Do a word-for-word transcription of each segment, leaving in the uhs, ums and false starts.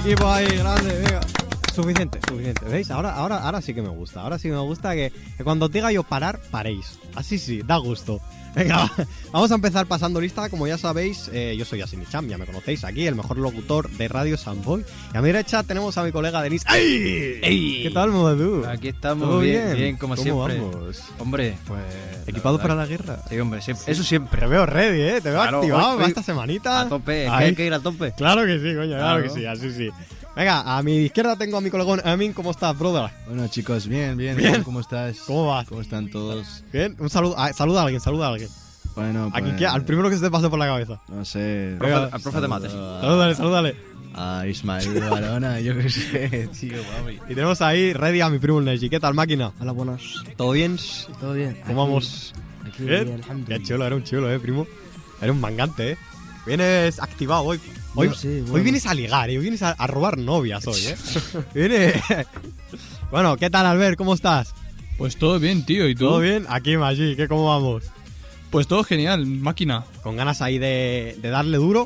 Equipo ahí, grande, venga. Suficiente, suficiente. ¿Veis? Ahora, ahora, ahora sí que me gusta. Ahora sí que me gusta que, que cuando os diga yo parar, paréis. Así sí, da gusto. Venga, vamos a empezar pasando lista. Como ya sabéis, eh, yo soy Yasini-chan, ya me conocéis aquí, el mejor locutor de Radio Samboy. Y a mi derecha tenemos a mi colega Denis. ¡Ay! ¡Ey! ¿Qué tal, Modu? Aquí estamos, ¿Todo bien, bien? bien, como ¿Cómo siempre. vamos? Hombre, pues... ¿Equipado la para verdad- la guerra? Sí, hombre, siempre. Eso Te siempre. veo ready, ¿eh? Te veo Claro, activado hoy- para hoy- esta semanita. A tope, es que Ahí. hay que ir a tope. Claro que sí, coño, claro, Claro. que sí, así sí. Venga, a mi izquierda tengo a mi colegón Amin. ¿Cómo estás, brother? Bueno, chicos, bien, bien. Bien. ¿Cómo estás? ¿Cómo vas? ¿Cómo están todos? Bien, un saludo. Ah, saluda a alguien, saluda a alguien. Bueno, ¿A pues... quién quiera? Al primero que se te pase por la cabeza. No sé... Venga, al profe de mates. saludo a- Salúdale, salúdale. A Ismael Barona, yo qué sé, tío, mami. Y tenemos ahí ready a mi primo el Neji. ¿Qué tal, máquina? Hola, buenas. ¿Todo bien? ¿Todo bien? ¿Cómo vamos? Aquí, ¿Bien? bien, alhamdulillah. Qué chulo, era un chulo, eh, primo. Era un mangante, eh. Vienes activado hoy. Hoy, No, sí, hoy bueno. vienes a ligar, eh. Hoy vienes a, a robar novias hoy, eh. Viene. Bueno, ¿qué tal, Albert? ¿Cómo estás? Pues todo bien, tío, ¿y tú? ¿Todo bien? Aquí, Maggi, ¿qué cómo vamos? Pues todo genial, máquina. ¿Con ganas ahí de, de darle duro?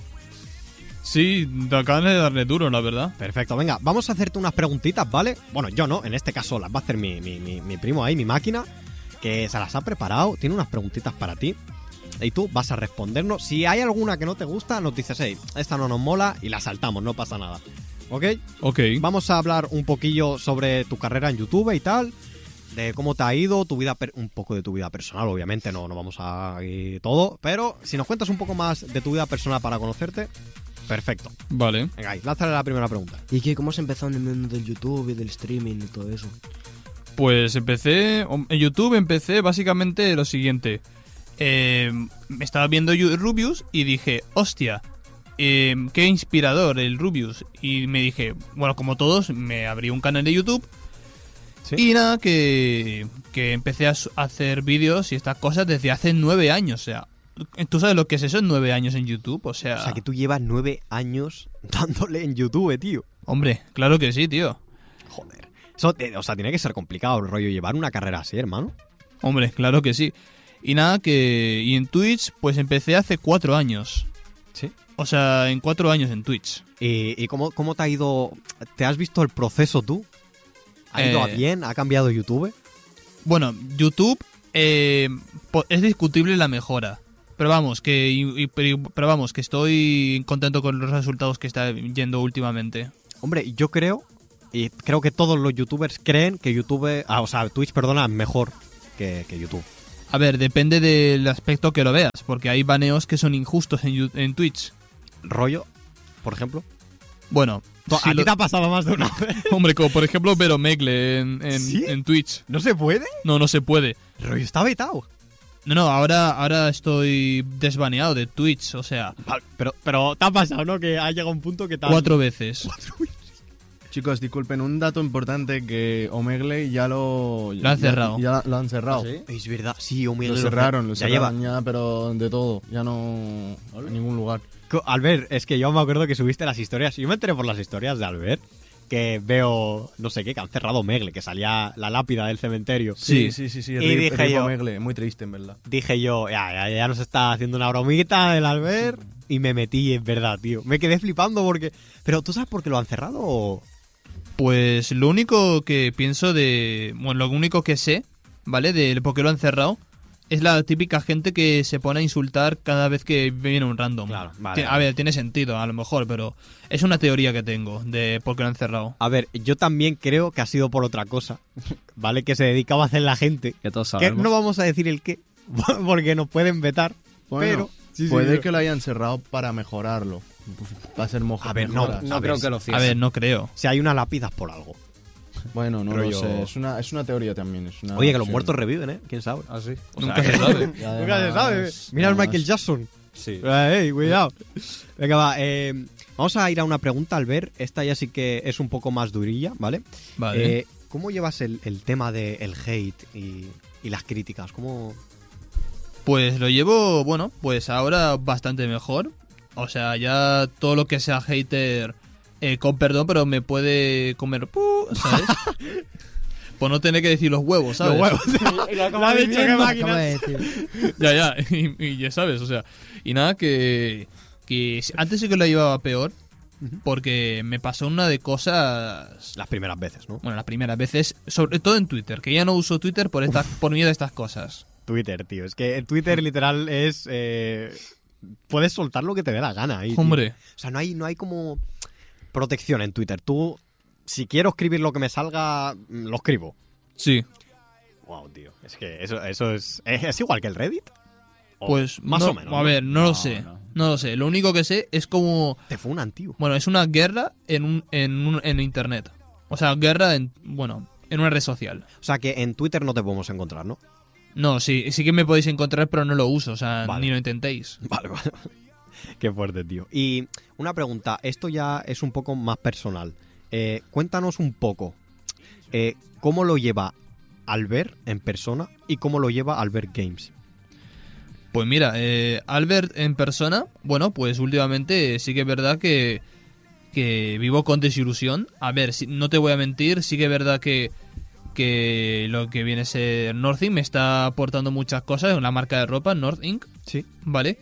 Sí, te acaban de darle duro, la verdad. Perfecto, venga, vamos a hacerte unas preguntitas, ¿vale? Bueno, yo no, en este caso las va a hacer mi, mi, mi, mi primo ahí, mi máquina, que se las ha preparado, tiene unas preguntitas para ti. Y tú vas a respondernos. Si hay alguna que no te gusta, nos dices, hey, esta no nos mola y la saltamos, no pasa nada. ¿Ok? Ok. Vamos a hablar un poquillo sobre tu carrera en YouTube y tal, de cómo te ha ido, tu vida, per- un poco de tu vida personal, obviamente, no, no vamos a ir todo, pero si nos cuentas un poco más de tu vida personal para conocerte, perfecto. Vale. Venga, ahí, lánzale la primera pregunta. ¿Y qué? ¿Cómo has empezado en el mundo del YouTube y del streaming y todo eso? Pues empecé... En YouTube empecé básicamente lo siguiente. Eh, estaba viendo Yu- Rubius y dije, hostia, eh, qué inspirador el Rubius. Y me dije, bueno, como todos, me abrí un canal de YouTube. ¿Sí? Y nada, que, que empecé a su- a hacer vídeos y estas cosas desde hace nueve años. O sea, ¿tú sabes lo que es eso en nueve años en YouTube? O sea, O sea, que tú llevas nueve años dándole en YouTube, tío. hombre, claro que sí, tío. Joder. Eso, eh, o sea, tiene que ser complicado el rollo llevar una carrera así, hermano. Hombre, claro que sí. Y nada, que... Y en Twitch, pues empecé hace cuatro años. Sí. O sea, en cuatro años en Twitch. ¿Y, y cómo, cómo te ha ido? ¿Te has visto el proceso tú? ¿Ha ido Eh, bien? ¿Ha cambiado YouTube? Bueno, YouTube eh, po- es discutible la mejora. Pero vamos, que y- y- pero pero vamos, que estoy contento con los resultados que está yendo últimamente. Hombre, yo creo, y creo que todos los youtubers creen que YouTube, ah, o sea, Twitch, perdona, es mejor que, que YouTube. A ver, depende del aspecto que lo veas, porque hay baneos que son injustos en, Yu- en Twitch. Rollo, por ejemplo. Bueno, To- si ¿A ti lo- te ha pasado más de una vez? hombre, como por ejemplo Vero Megle en, en, ¿Sí? en Twitch. ¿No se puede? No, no se puede. Rollo, está vetado. No, no, ahora, ahora estoy desbaneado de Twitch, o sea, Vale, pero, pero te ha pasado, ¿no? Que ha llegado un punto que te han- cuatro veces. Chicos, disculpen, un dato importante que Omegle ya lo... Lo han ya- cerrado. Ya, lo han cerrado. Es verdad, sí, Omegle Lo lo- cerraron, lo ya lleva. cerraron ya, pero de todo. Ya no... En ningún lugar. Co- Albert, es que yo me acuerdo que subiste las historias. Yo me enteré por las historias de Albert. Que veo, no sé qué, que han cerrado Omegle, que salía la lápida del cementerio. Sí. sí, sí. sí Y Rip- dije Rip yo- Omegle, muy triste, en verdad. Dije yo, ya, ya, ya nos está haciendo una bromita el Albert. Y me metí, en verdad, tío. Me quedé flipando porque. Pero ¿tú sabes por qué lo han cerrado o.? Pues lo único que pienso de... Bueno, lo único que sé, ¿vale? De por qué lo han cerrado, es la típica gente que se pone a insultar cada vez que viene un random. Claro, vale, Ti- A vale. ver, tiene sentido, a lo mejor, pero es una teoría que tengo de por qué lo han cerrado. A ver, yo también creo que ha sido por otra cosa, ¿vale? Que se dedicaba a hacer la gente. Que todos Que sabemos. no vamos a decir el qué, porque nos pueden vetar. Bueno, pero. sí, sí, puede pero- que lo hayan cerrado para mejorarlo. Va a ser moja. A ver, no, mejoras. No A creo ver, que lo A cierren. ver, no creo. Si hay una lápida por algo. Bueno, no Rollo- lo sé. Es una, es una teoría también. Es una Oye, que los opción. muertos reviven, ¿eh? ¿Quién sabe? Ah, sí. O Nunca sea, se sabe. Y además- Nunca se sabe. Mira al además- Michael Jackson. Sí. Ey, cuidado. Venga, va. eh, vamos a ir a una pregunta, Albert. Esta ya sí que es un poco más durilla, ¿vale? Vale. Eh, ¿Cómo llevas el, el tema del hate y, y las críticas? ¿Cómo...? Pues lo llevo, bueno, pues ahora bastante mejor. O sea, ya todo lo que sea hater, eh, con perdón, pero me puede comer, pu, ¿sabes? Por no tener que decir los huevos, ¿sabes? Los huevos. Lo ha dicho, qué Acabo máquina. de decir. Ya, ya, y, y ya sabes, o sea. Y nada, que, que antes sí que la llevaba peor, porque me pasó una de cosas... Las primeras veces, ¿no? Bueno, las primeras veces, sobre todo en Twitter, que ya no uso Twitter por estas, por miedo a estas cosas. Twitter, tío. Es que en Twitter literal es... Eh, puedes soltar lo que te dé la gana ahí, tío. Hombre. O sea, no hay, no hay como protección en Twitter. Tú, si quiero escribir lo que me salga, lo escribo. Sí. Wow, tío. Es que eso, eso es... ¿Es, es igual que el Reddit? O Pues más no- o menos. A ¿no? ver, no, No, lo sé. no. No. lo sé. Lo único que sé es como... Te fue un antiguo. Bueno, es una guerra en, un, en, un- en internet. O sea, guerra en... Bueno, en una red social. O sea, que en Twitter no te podemos encontrar, ¿no? No, sí, sí que me podéis encontrar, pero no lo uso. O sea, Vale. ni lo intentéis. Vale, vale. Qué fuerte, tío. Y una pregunta, esto ya es un poco más personal. Eh, cuéntanos un poco eh, cómo lo lleva Albert en persona y cómo lo lleva Albert Games. Pues mira, eh, Albert en persona, bueno, pues últimamente sí que es verdad que, que vivo con desilusión. A ver, si- no te voy a mentir, sí que es verdad que, que lo que viene a ser Northing me está aportando muchas cosas, una marca de ropa, North Inc, Sí. ¿vale?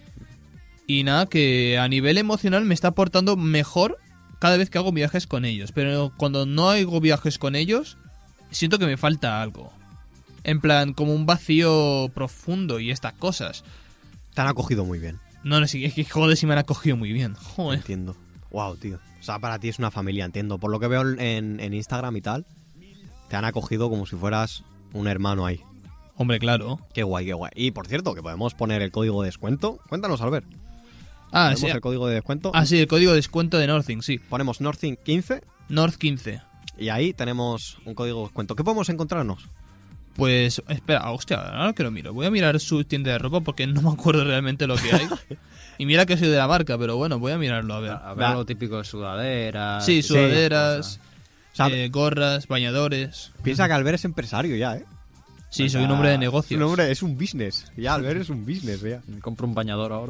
Y nada, que a nivel emocional me está aportando mejor cada vez que hago viajes con ellos. Pero cuando no hago viajes con ellos, siento que me falta algo. En plan, como un vacío profundo y estas cosas. Te han acogido muy bien. No, no, sí, es que joder, si me han acogido muy bien. Joder. Entiendo. Wow, tío. O sea, para ti es una familia, entiendo. Por lo que veo en, en Instagram y tal, te han acogido como si fueras un hermano ahí. Hombre, claro. Qué guay, qué guay. Y por cierto, que podemos poner el código de descuento. Cuéntanos, Albert. Ah, Ponemos sí. el código de descuento. Ah, sí, el código de descuento de Northing, sí. Ponemos Northing quince North quince. y ahí tenemos un código de descuento. ¿Qué podemos encontrarnos? Pues, espera, hostia, ahora que lo miro. Voy a mirar su tienda de ropa porque no me acuerdo realmente lo que hay. Y mira que soy de la marca, pero bueno, voy a mirarlo, a ver. A ver Va. lo típico de sudaderas. Sí, sí, sudaderas, O sea, eh, gorras, bañadores. piensa que Albert es empresario ya, ¿eh? Sí, soy un hombre de negocios. Un hombre, es un business. Ya, Albert es un business, ya. Me compro un bañador ahora.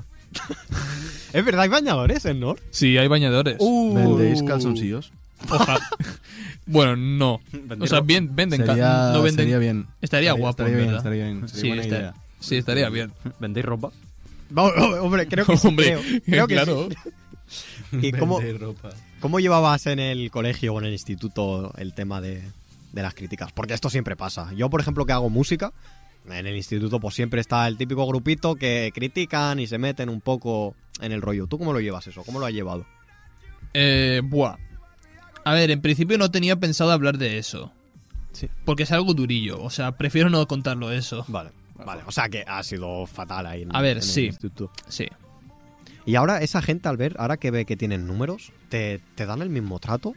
Es verdad, hay bañadores en Nord. Sí, hay bañadores. Uh. ¿Vendéis calzoncillos? Ojalá. Bueno, no. O sea, bien, venden. ca- Sería, no venden. sería bien. Estaría guapo, Estaría en bien, verdad. estaría bien. Sería Sí, buena está- idea. sí, estaría bien. ¿Vendéis ropa? Vamos, hombre, creo que sí, Hombre, creo, creo que claro. sí. ¿Y cómo, Vender ropa. cómo llevabas en el colegio o en el instituto el tema de, de las críticas? Porque esto siempre pasa. Yo, por ejemplo, que hago música, en el instituto pues siempre está el típico grupito que critican y se meten un poco en el rollo. ¿Tú cómo lo llevas eso? ¿Cómo lo has llevado? Eh, buah. A ver, en principio no tenía pensado hablar de eso. Sí. Porque es algo durillo. O sea, prefiero no contarlo eso. Vale, vale. O sea que ha sido fatal ahí en, A ver, en el sí. instituto. Sí. Y ahora esa gente, al ver, ahora que ve que tienen números, ¿te, te dan el mismo trato?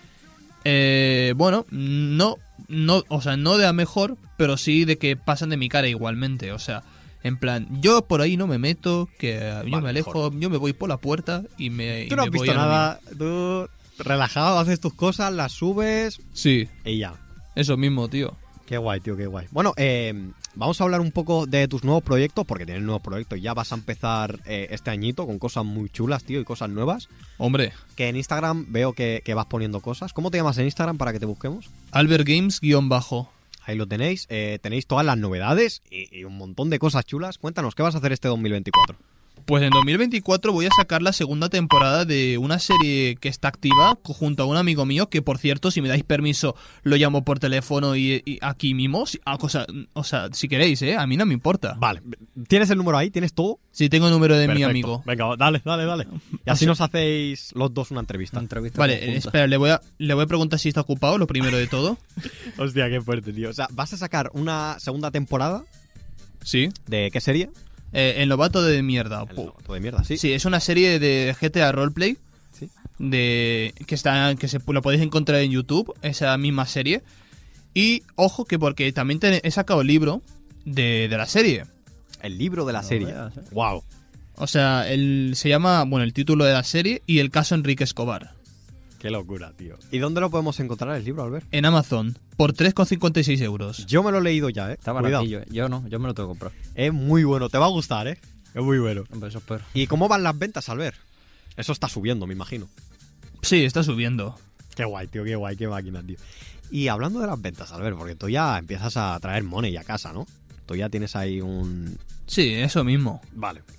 Eh, bueno, no, no, o sea, no de a mejor, pero sí de que pasan de mi cara igualmente. O sea, en plan, yo por ahí no me meto, que yo Vale, me alejo, yo me voy por la puerta y me. Tú y no me has voy visto a lo nada, tú relajado, haces tus cosas, las subes mío. Sí, y ya. eso mismo, tío. Qué guay, tío, qué guay. Bueno, eh, vamos a hablar un poco de tus nuevos proyectos, porque tienes nuevos proyectos. Ya vas a empezar eh, este añito con cosas muy chulas, tío, y cosas nuevas. Hombre, Que en Instagram veo que, que vas poniendo cosas. ¿Cómo te llamas en Instagram para que te busquemos? Albert Games guión bajo. Ahí lo tenéis. Eh, tenéis todas las novedades y, y un montón de cosas chulas. Cuéntanos, ¿qué vas a hacer este dos mil veinticuatro? Pues en dos mil veinticuatro voy a sacar la segunda temporada de una serie que está activa junto a un amigo mío, que por cierto, si me dais permiso, lo llamo por teléfono y, y aquí mismo. Si- ah, cosa- o sea, si queréis, ¿eh? A mí no me importa. Vale, ¿tienes el número ahí? ¿Tienes todo? Si tengo el número de mi Perfecto. amigo. Venga, dale, dale, dale. Y así nos hacéis los dos una entrevista. Una entrevista Vale, conjunta. espera, le voy, a, le voy a preguntar si está ocupado, lo primero de todo. Hostia, qué fuerte, tío. O sea, ¿vas a sacar una segunda temporada Sí. de qué serie? Eh, el novato de mierda. El Pu- novato de mierda, sí. Sí, es una serie de G T A Roleplay. Sí. De, que está que se, lo podéis encontrar en YouTube, esa misma serie. Y ojo que porque también te- he sacado el libro de, de la serie. El libro de la serie. veas, eh. Wow. O sea, el, se llama, bueno, el título de la serie y el caso Enrique Escobar. Qué locura, tío. ¿Y dónde lo podemos encontrar el libro, Albert? En Amazon, por tres con cincuenta y seis euros. Yo me lo he leído ya, eh. Está Cuidado. baratillo. eh. Yo no, yo me lo tengo que comprar. Es muy bueno, te va a gustar, eh. Es muy bueno. Hombre, eso espero. ¿Y cómo van las ventas, Albert? Eso está subiendo, me imagino. Sí, está subiendo. Qué guay, tío, qué guay, qué máquina, tío. Y hablando de las ventas, Albert, porque tú ya empiezas a traer money a casa, ¿no? Tú ya tienes ahí un... Sí, eso mismo. Vale.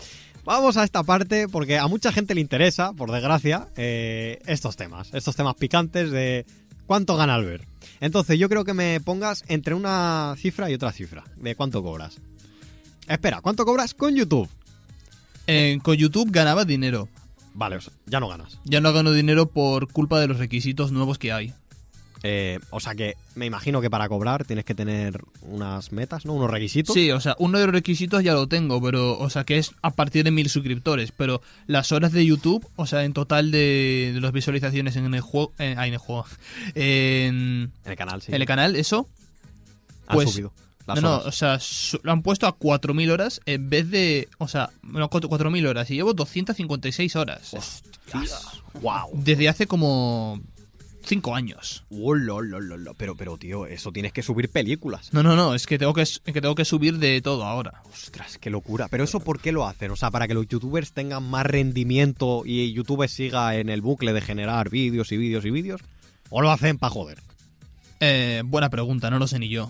Vamos a esta parte porque a mucha gente le interesa, por desgracia, eh, estos temas. Estos temas picantes de cuánto gana Albert. Entonces yo creo que me pongas entre una cifra y otra cifra de cuánto cobras. Espera, ¿cuánto cobras con YouTube? Eh, con YouTube ganaba dinero. Vale, o sea, ya no ganas. Ya no gano dinero por culpa de los requisitos nuevos que hay. Eh, o sea que me imagino que para cobrar tienes que tener unas metas, ¿no? Unos requisitos. Sí, o sea, uno de los requisitos ya lo tengo, pero, o sea, que es a partir de mil suscriptores. Pero las horas de YouTube, o sea, en total de, de las visualizaciones en el juego, en, ah, en el juego, en, En el canal, sí. en el canal, eso, Han pues, subido. no, Las no, horas. o sea, su- lo han puesto a cuatro mil horas en vez de, o sea, no, cuatro mil horas y llevo doscientas cincuenta y seis horas. Wow. Desde hace como cinco años. Oh, lo, lo, lo, lo. Pero, pero, tío, eso tienes que subir películas. No, no, no, es que tengo que, es que tengo que subir de todo ahora. Ostras, qué locura. Pero eso, ¿por qué lo hacen? O sea, para que los youtubers tengan más rendimiento y YouTube siga en el bucle de generar vídeos y vídeos y vídeos. ¿O lo hacen para joder? Eh, buena pregunta, no lo sé ni yo.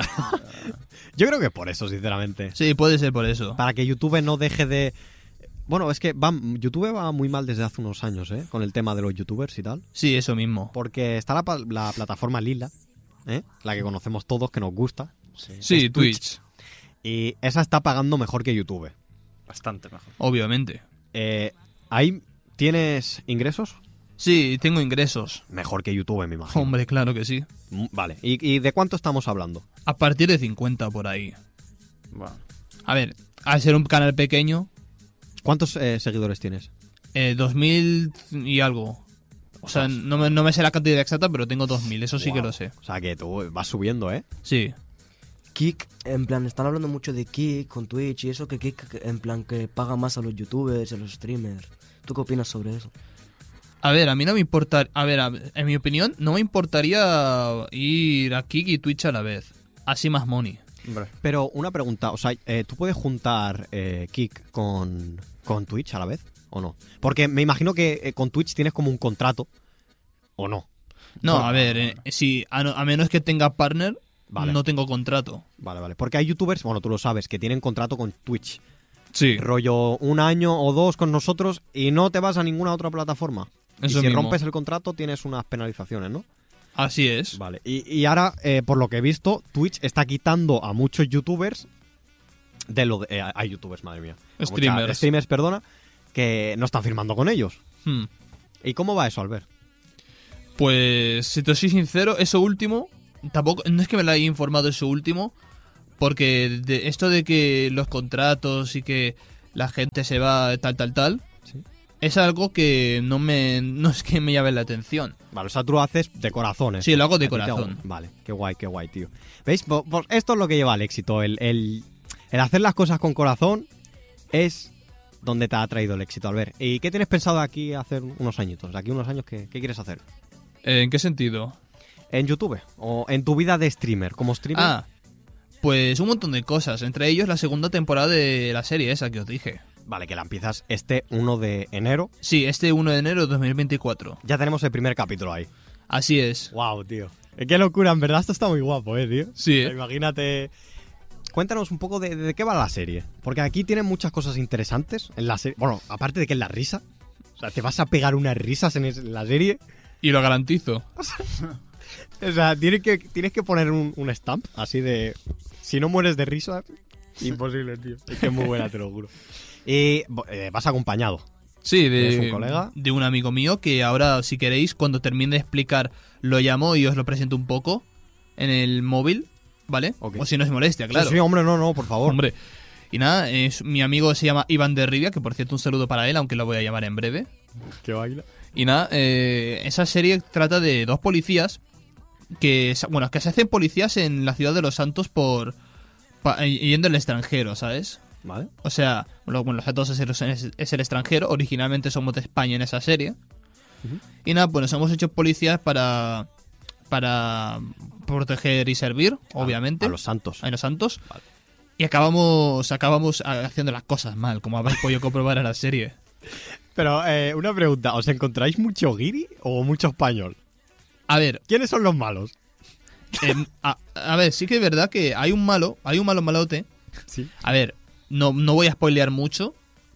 Yo creo que es por eso, sinceramente. Sí, puede ser por eso. Para que YouTube no deje de... Bueno, es que va, YouTube va muy mal desde hace unos años, ¿eh? Con el tema de los youtubers y tal. Sí, eso mismo. Porque está la, pa- la plataforma Lila, ¿eh? La que conocemos todos, que nos gusta. Sí, es Twitch, Y esa está pagando mejor que YouTube. Bastante mejor. obviamente. Eh, ¿Ahí tienes ingresos? Sí, tengo ingresos. Mejor que YouTube, me imagino. Hombre, claro que sí. Mm, Vale. ¿Y, y de cuánto estamos hablando? A partir de cincuenta por ahí. Bueno. A ver, al ser un canal pequeño, ¿Cuántos eh, seguidores tienes? eh, dos mil y algo. O sea, no me, no me sé la cantidad exacta, pero tengo dos mil, eso sí que Guau. lo sé. O sea que tú vas subiendo, ¿eh? Sí. Kik, en plan, están hablando mucho de Kik con Twitch y eso, que Kik, en plan, que paga más a los youtubers, a los streamers. ¿Tú qué opinas sobre eso? A ver, a mí no me importa... A ver, a- en mi opinión, no me importaría ir a Kik y Twitch a la vez. Así más money. Hombre. Pero una pregunta, o sea, eh, ¿tú puedes juntar eh, Kik con, con Twitch a la vez o no? Porque me imagino que eh, con Twitch tienes como un contrato, ¿o no? No, Bueno, a ver, eh, si a, no- a menos que tenga partner, Vale. no tengo contrato. Vale, vale. Porque hay youtubers, bueno, tú lo sabes, que tienen contrato con Twitch. Sí. Rollo un año o dos con nosotros y no te vas a ninguna otra plataforma. Eso y si mismo. rompes el contrato tienes unas penalizaciones, ¿no? Así es. Vale. Y, y ahora, eh, por lo que he visto, Twitch está quitando a muchos youtubers de lo de... eh, hay youtubers, madre mía. A muchas- Streamers. streamers, perdona, que no están firmando con ellos. Hmm. ¿Y cómo va eso, Albert? Pues, si te soy sincero, eso último, tampoco, no es que me lo haya informado eso último, porque de esto de que los contratos y que la gente se va tal, tal, tal, Sí. es algo que no me, no es que me llame la atención. Vale, o sea, tú lo haces de corazón, ¿eh? Sí, lo hago de A ti te corazón. hago- Vale, qué guay, qué guay, tío. ¿Veis? Pues, pues esto es lo que lleva al éxito. El, el, el hacer las cosas con corazón es donde te ha traído el éxito, Albert. ¿Y qué tienes pensado aquí hacer unos añitos? De aquí a unos años, ¿qué, qué quieres hacer? Eh, ¿En qué sentido? ¿En YouTube? ¿O en tu vida de streamer? ¿Como streamer? Ah, pues un montón de cosas, entre ellos la segunda temporada de la serie esa que os dije. Vale, que la empiezas este uno de enero. Sí, este uno de enero de dos mil veinticuatro. Ya tenemos el primer capítulo ahí. Así es. Wow, tío. Eh, Qué locura, en verdad esto está muy guapo, eh, tío. Sí, Eh, ¿eh? Imagínate. Cuéntanos un poco de, de qué va la serie. Porque aquí tienen muchas cosas interesantes en la serie. Bueno, aparte de que es la risa. O sea, te vas a pegar unas risas en, es- en la serie. Y lo garantizo. O sea, tienes que, tienes que poner un, un stamp así de... Si no mueres de risa... Imposible, tío. Es que es muy buena, te lo juro. Y bo- eh, vas acompañado. Sí, de, ¿Tienes un colega? de un amigo mío que ahora, si queréis, cuando termine de explicar, lo llamo y os lo presento un poco en el móvil, ¿vale? Ok. O si no os molestia, claro. Sí, sí, hombre, no, no, por favor. Hombre. Y nada, es, mi amigo se llama Iván de Rivia, que por cierto un saludo para él, aunque lo voy a llamar en breve. Qué baila. Y nada, eh, esa serie trata de dos policías que, se- bueno, que se hacen policías en la ciudad de Los Santos por pa- yendo al extranjero, ¿sabes? Vale. O sea, bueno, bueno, Los Santos es el, es- es el extranjero, originalmente somos de España en esa serie. Ujú. Y nada, pues nos hemos hecho policías para para proteger y servir, obviamente, A los santos. a los santos. Vale. Y acabamos acabamos haciendo las cosas mal, como habéis podido comprobar en la serie. Pero, eh, una pregunta. ¿Os encontráis mucho guiri o mucho español? A ver, ¿Quiénes son los malos? em, a, a ver, sí que es verdad que hay un malo, hay un malo malote. Sí. A ver, no, no voy a spoilear mucho,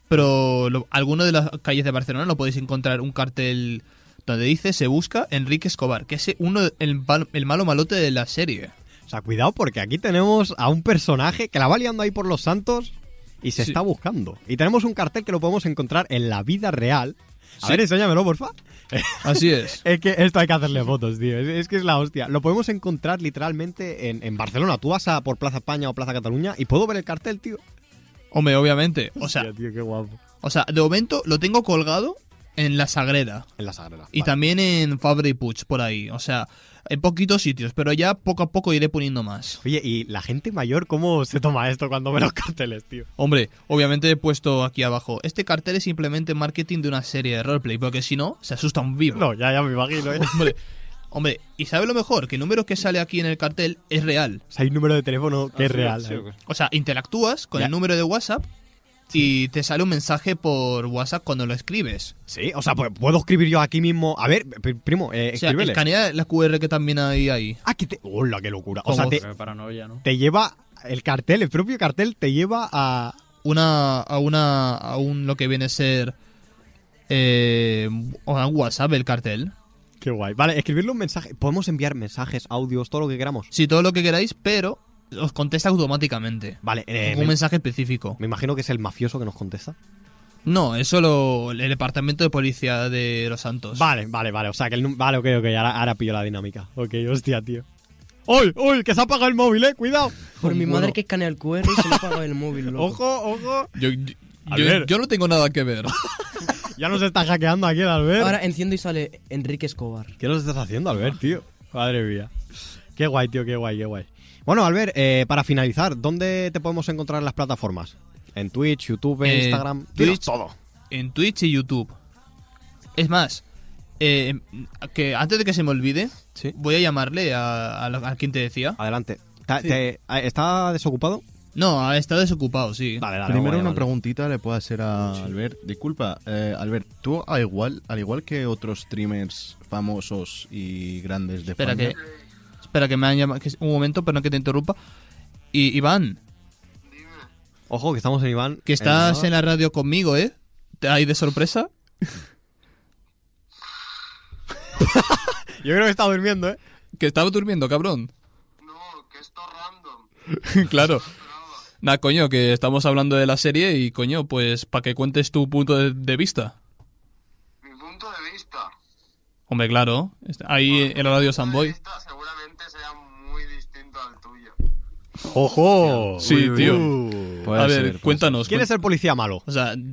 pero lo, alguno de las calles de Barcelona lo podéis encontrar un cartel donde dice se busca Enrique Escobar, que es uno el, el malo malote de la serie. O sea, cuidado porque aquí tenemos a un personaje que la va liando ahí por los santos y se Sí. está buscando. Y tenemos un cartel que lo podemos encontrar en la vida real. A Sí. ver, enséñamelo, porfa. Así es. Es que esto hay que hacerle fotos, tío. Es, es que es la hostia. Lo podemos encontrar literalmente en, en Barcelona. Tú vas a por Plaza España o Plaza Cataluña y puedo ver el cartel, tío. Hombre, obviamente. O sea, Hostia, tío, qué guapo. o sea, de momento lo tengo colgado en la Sagrera. En la Sagrada. Y Vale. también en Fabra y Puig, por ahí. O sea, en poquitos sitios, pero ya poco a poco iré poniendo más. Oye, ¿y la gente mayor cómo se toma esto cuando ve los carteles, tío? Hombre, obviamente he puesto aquí abajo. Este cartel es simplemente marketing de una serie de roleplay, porque si no, se asusta un vivo. No, ya, ya me imagino, ¿eh? Hombre, hombre, ¿y sabe lo mejor? Que el número que sale aquí en el cartel es real. O sea, hay un número de teléfono que es Ah, sí, real. sí, ¿eh? ¿o qué? O sea, interactúas con Ya. el número de WhatsApp y te sale un mensaje por WhatsApp cuando lo escribes. Sí, o sea, pues, puedo escribir yo aquí mismo. A ver, pr- primo, eh, O sea, escríbele. escanea la Q R que también hay ahí. Ah, que te... ¡Hola, qué locura! O Con sea, voz. te, Qué paranoia, ¿no? te lleva... El cartel, el propio cartel te lleva a... Una, a una, a un, lo que viene a ser, eh, a un WhatsApp el cartel. Qué guay. Vale, escribirle un mensaje. Podemos enviar mensajes, audios, todo lo que queramos. Sí, todo lo que queráis, pero os contesta automáticamente. Vale, eh, un me, mensaje específico. me imagino que es el mafioso que nos contesta. No, es solo el departamento de policía de Los Santos. Vale, vale, vale. O sea, que el... num- Vale, ok, ok. Ahora, ahora pillo la dinámica. Ok, hostia, tío. ¡Uy, uy! Que se ha apagado el móvil, eh. Cuidado. Por mi Bueno, madre que escanea el Q R y se le apaga el móvil, loco. Ojo, ojo. Yo, yo, A yo- ver. yo no tengo nada que ver. Ya nos está hackeando aquí el Albert. Ahora enciendo y sale Enrique Escobar. ¿Qué nos estás haciendo, Albert, tío? Madre mía. Qué guay, tío, qué guay, qué guay. Bueno, Albert, eh, para finalizar, ¿dónde te podemos encontrar en las plataformas? ¿En Twitch, YouTube, Eh, Instagram? Twitch. Dinos todo. En Twitch y YouTube. Es más, eh, que antes de que se me olvide, Sí. voy a llamarle a, a, la- a quien te decía. Adelante. Ta- Sí. te- ¿Está desocupado? No, está desocupado, sí. Dale, dale. Primero vamos a una llamarle. preguntita le puedo hacer a Albert. Disculpa, eh, Albert, tú al igual, al igual que otros streamers famosos y grandes de Espera España, que, espera que me han llamado. que- un momento, pero no que te interrumpa. Y Iván, Ojo, que estamos en Iván. que estás nada. en la radio conmigo, ¿eh? ¿Te hay de sorpresa? Yo creo que está durmiendo, ¿eh? Que estaba durmiendo, cabrón. No, que esto es random. Claro. Nah, coño, que estamos hablando de la serie y, coño, pues para que cuentes tu punto de, de vista. Mi punto de vista. Hombre, claro. está Ahí en la radio Mi punto de Samboy. vista seguramente sea muy distinto al tuyo. ¡Ojo! Sí, Uy, tío. uy. Puede A ser, ver, puede cuéntanos. ¿Quién es el policía malo? O sea,